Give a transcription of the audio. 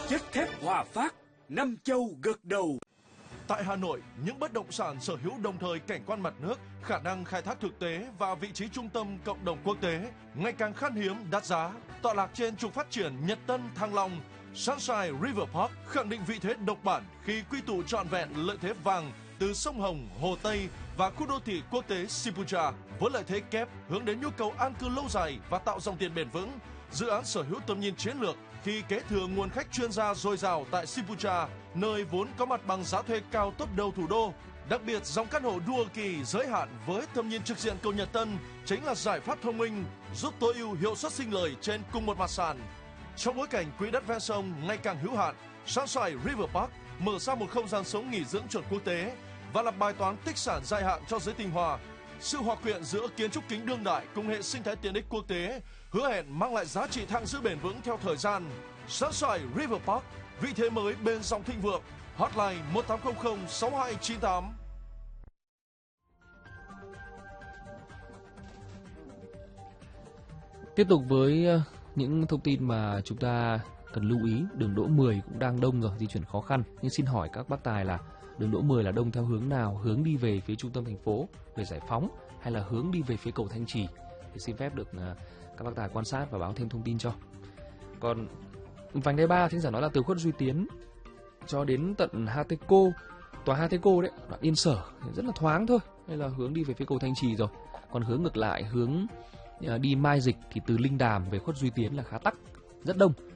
Chất thép Hòa Phát, Năm Châu gật đầu. Tại Hà Nội, những bất động sản sở hữu đồng thời cảnh quan mặt nước, khả năng khai thác thực tế và vị trí trung tâm cộng đồng quốc tế ngày càng khan hiếm, đắt giá. Tọa lạc trên trục phát triển Nhật Tân, Thăng Long, Sunshine River Park khẳng định vị thế độc bản khi quy tụ trọn vẹn lợi thế vàng từ sông Hồng, Hồ Tây và khu đô thị quốc tế Sipucha với lợi thế kép hướng đến nhu cầu an cư lâu dài và tạo dòng tiền bền vững. Dự án sở hữu tầm nhìn chiến lược khi kế thừa nguồn khách chuyên gia dồi dào tại Sipucha, nơi vốn có mặt bằng giá thuê cao top đầu thủ đô. Đặc biệt, dòng căn hộ Dual Kỳ giới hạn với tầm nhìn trực diện cầu Nhật Tân chính là giải pháp thông minh giúp tối ưu hiệu suất sinh lời trên cùng một mặt sàn. Trong bối cảnh quỹ đất ven sông ngày càng hữu hạn, Sunshine River Park mở ra một không gian sống nghỉ dưỡng chuẩn quốc tế và là bài toán tích sản dài hạn cho giới tinh hoa. Sự hòa quyện giữa kiến trúc kính đương đại cùng hệ sinh thái tiện ích quốc tế hứa hẹn mang lại giá trị thặng dư bền vững theo thời gian. Sunshine River Park, vị thế mới bên dòng thịnh vượng. Hotline 1800 6298. Tiếp tục với những thông tin mà chúng ta cần lưu ý. Đường đỗ 10 cũng đang đông rồi, di chuyển khó khăn. Nhưng xin hỏi các bác tài là đường đỗ 10 là đông theo hướng nào? Hướng đi về phía trung tâm thành phố, về Giải Phóng, hay là hướng đi về phía cầu Thanh Trì? Thì xin phép được các bác tài quan sát và báo thêm thông tin cho. Còn vành đai 3, thính giả nói là từ khuất Duy Tiến cho đến tận Hateco, tòa Hateco đấy, đoạn Yên Sở rất là thoáng thôi, hay là hướng đi về phía cầu Thanh Trì rồi. Còn hướng ngược lại, hướng đi Mai Dịch thì từ Linh Đàm về khuất Duy Tiến là khá tắc, rất đông.